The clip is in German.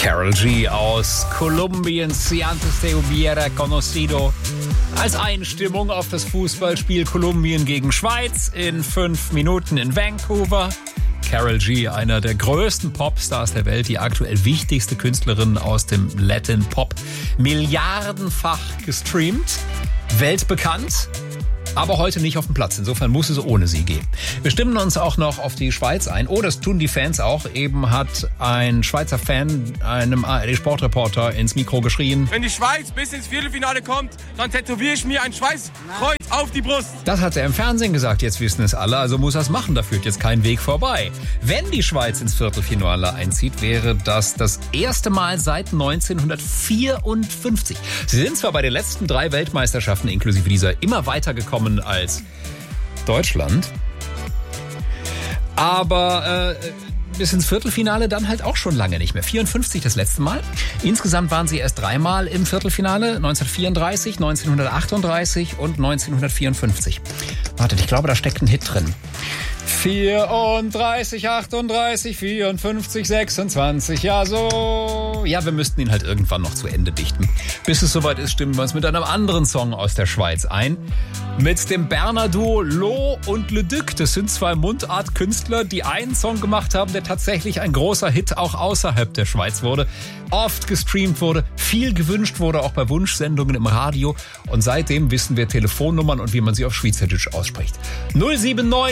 Karol G aus Kolumbien, si antes te hubiera conocido. Als Einstimmung auf das Fußballspiel Kolumbien gegen Schweiz in 5 Minuten in Vancouver. Karol G, einer der größten Popstars der Welt, die aktuell wichtigste Künstlerin aus dem Latin Pop. Milliardenfach gestreamt, weltbekannt. Aber heute nicht auf dem Platz. Insofern muss es ohne sie gehen. Wir stimmen uns auch noch auf die Schweiz ein. Oh, das tun die Fans auch. Eben hat ein Schweizer Fan einem ARD-Sportreporter ins Mikro geschrien: Wenn die Schweiz bis ins Viertelfinale kommt, dann tätowiere ich mir ein Schweißkreuz auf die Brust. Das hat er im Fernsehen gesagt. Jetzt wissen es alle. Also muss er es machen. Da führt jetzt kein Weg vorbei. Wenn die Schweiz ins Viertelfinale einzieht, wäre das erste Mal seit 1954. Sie sind zwar bei den letzten 3 Weltmeisterschaften inklusive dieser immer weitergekommen als Deutschland, aber bis ins Viertelfinale dann halt auch schon lange nicht mehr. 54 das letzte Mal. Insgesamt waren sie erst 3-mal im Viertelfinale, 1934, 1938 und 1954. Wartet, ich glaube, da steckt ein Hit drin. 34, 38, 54, 26, ja so. Ja, wir müssten ihn halt irgendwann noch zu Ende dichten. Bis es soweit ist, stimmen wir uns mit einem anderen Song aus der Schweiz ein. Mit dem Berner Duo Lo und Le Duc. Das sind 2 Mundartkünstler, die einen Song gemacht haben, der tatsächlich ein großer Hit auch außerhalb der Schweiz wurde. Oft gestreamt wurde, viel gewünscht wurde, auch bei Wunschsendungen im Radio. Und seitdem wissen wir Telefonnummern und wie man sie auf Schweizerdeutsch ausspricht. 079